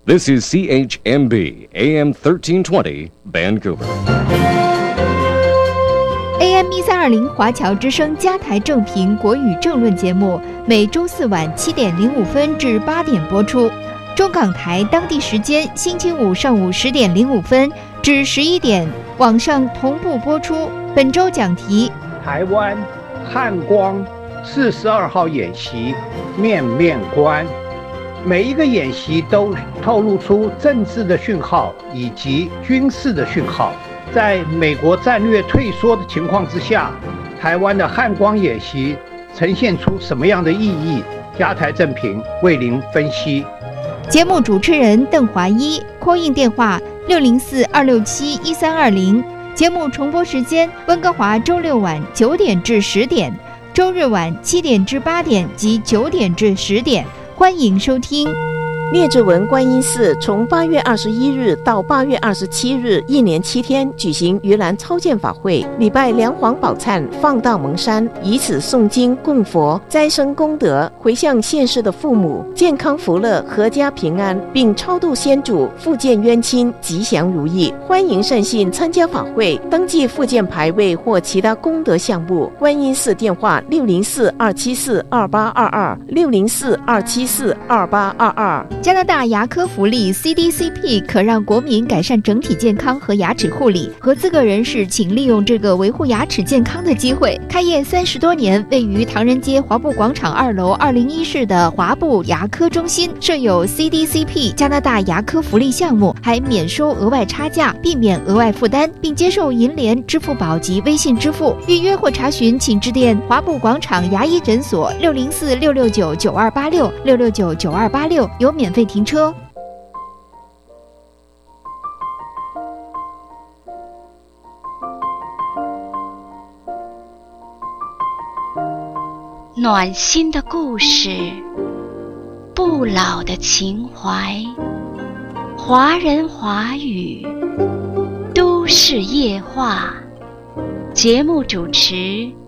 This is CHMB AM 1320 Vancouver. AM 1320华侨之声加台正评国语政论节目，每周四晚7点05分至8点播出。中港台当地时间星期五上午10点05分至11点，网上同步播出。本周讲题： 台湾汉光42号演习面面观。每一个演习都透露出政治的讯号以及军事的讯号。在美国战略退缩的情况之下，台湾的汉光演习呈现出什么样的意义？加台正评为您分析。 节目主持人邓华一 ，call in 电话604-267-1320。节目重播时间：温哥华周六晚9点至10点，周日晚7点至8点及9点至10点。欢迎收听。 列治文观音寺从8月21日到8月27日，一连7天举行盂兰超荐法会，礼拜梁皇宝忏，放道蒙山，以此诵经供佛，斋生功德，回向现世的父母健康福乐，阖家平安，并超度先祖，复健冤亲，吉祥如意。欢迎善信参加法会，登记复健牌位或其他功德项目。观音寺电话604-274-2822，604-274-2822。 加拿大牙科福利 CDCP 可让国民改善整体健康和牙齿护理，合资格人士请利用这个维护牙齿健康的机会。开业30多年，位于唐人街华埠广场2楼201室的华埠牙科中心设有 CDCP 加拿大牙科福利项目，还免收额外差价，避免额外负担，并接受银联、支付宝及微信支付。预约或查询请致电华埠广场牙医诊所604-669-9286 有免费停车。 暖心的故事，不老的情怀，华人华语，都市夜话。节目主持